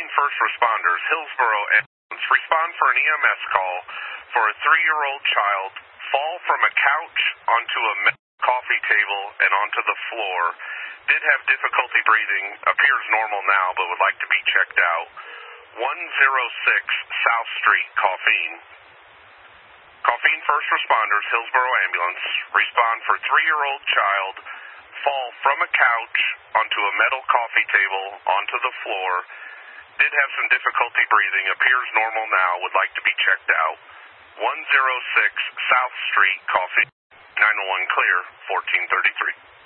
first responders, Hillsborough ambulance. Respond for an EMS call for a 3-year-old child fall from a couch onto a coffee table and onto the floor. Did have difficulty breathing, appears normal now, but would like to be checked out. 106 South Street, Coffeen. Coffeen first responders, Hillsborough ambulance. Respond for 3-year-old child fall from a couch onto a metal coffee table onto the floor. Did have some difficulty breathing, appears normal now, would like to be checked out. 106 South Street, Coffee. 911 clear, 1433.